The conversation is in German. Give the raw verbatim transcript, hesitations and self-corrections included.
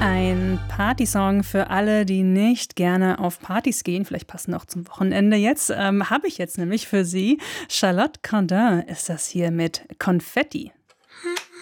Ein Partysong für alle, die nicht gerne auf Partys gehen. Vielleicht passend auch zum Wochenende jetzt. Ähm, habe ich jetzt nämlich für Sie. Charlotte Cardin ist das hier mit Konfetti.